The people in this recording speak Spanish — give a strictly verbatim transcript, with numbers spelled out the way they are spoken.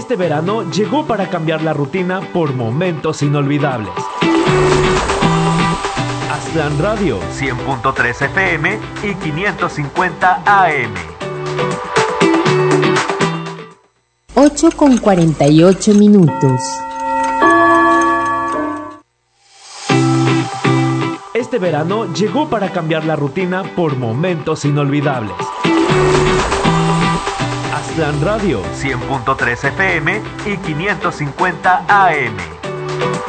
Este verano llegó para cambiar la rutina por momentos inolvidables. Aztlán Radio, cien punto tres F M y quinientos cincuenta A M. ocho con cuarenta y ocho minutos. Este verano llegó para cambiar la rutina por momentos inolvidables. Aztlán Radio, cien punto tres F M y quinientos cincuenta A M.